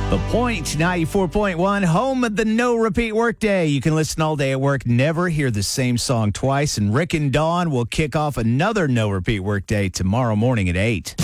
The Point, 94.1, home of the no repeat workday. You can listen all day at work, never hear the same song twice. And Rick and Dawn will kick off another no repeat workday tomorrow morning at 8.